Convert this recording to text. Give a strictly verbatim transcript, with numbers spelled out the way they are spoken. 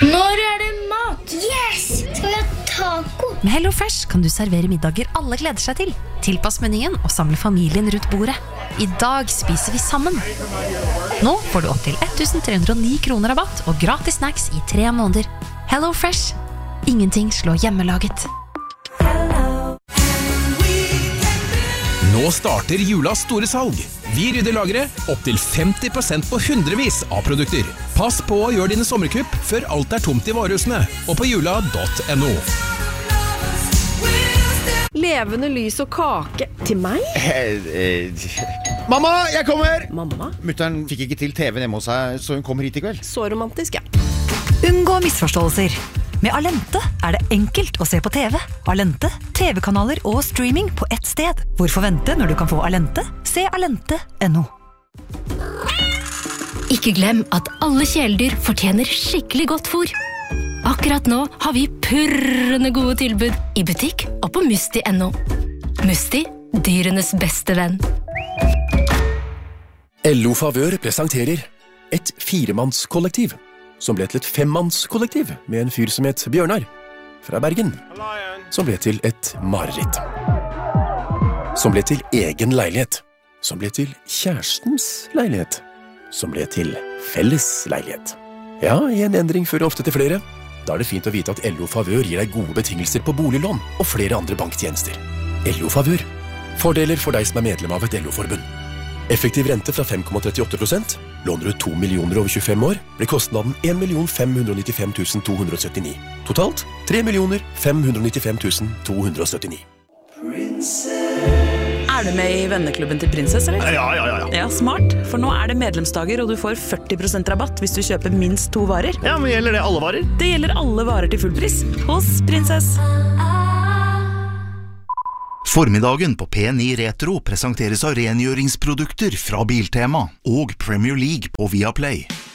Når er det mat? Yes! Skal vi ha taco? Med HelloFresh kan du servere middager alle gleder seg til. Tilpass menyen og samle familien rundt bordet. I dag spiser vi sammen. Nå får du opp til tretten hundre og ni kroner rabatt og gratis snacks i tre måneder. HelloFresh. Ingenting slår hjemmelaget. Nå starter julas store salg. Vi rydder lageret opp til femti prosent på hundrevis av produkter. Pass på å gjøre dine sommerkupp før alt er tomt i varehusene og på jula punktum no. Levende lys og kake til meg? Eh, eh, Mamma, jeg kommer! Mamma? Mutteren fikk ikke til T V hjemme hos seg, så hun kommer hit i kveld. Så romantisk, ja. Unngå misforståelser. Med Alente er det enkelt å se på T V. Alente, T V-kanaler og streaming på ett sted. Hvorfor vente når du kan få Alente? Se alente punktum no. Ikke glem at alle kjæledyr fortjener skikkelig godt fôr. Akkurat nå har vi purrende gode tilbud i butikk og på Musti punktum no. Musti, dyrenes beste venn. L O Favør presenterer et firemannskollektiv, som ble til et femmannskollektiv med en fyr som het Bjørnar, fra Bergen, som ble til et mareritt. Som ble til egen leilighet, som ble til kjærestens leilighet, som ble til felles leilighet. Ja, en endring fører ofte til flere. Da er det fint å vite at L O Favør gir deg gode betingelser på boliglån og flere andre banktjenester. L O Favør. Fordeler for deg som er medlem av et L O-forbund. Effektiv rente fra fem komma trettiåtte prosent. Låner du to millioner over tjuefem år, blir kostnaden en million fem hundre og nittifem tusen to hundre og syttini. Totalt tre millioner fem hundre og nittifem tusen to hundre og syttini. Er du med i venneklubben til Princess, eller? Ja, ja, ja, ja. Ja, smart. For nå er det medlemsdager, og du får førti prosent rabatt hvis du kjøper minst to varer. Ja, men gjelder det alle varer? Det gjelder alle varer til full pris hos Princess. Formiddagen på P ni Retro presenteres av rengjøringsprodukter fra Biltema og Premier League på Viaplay.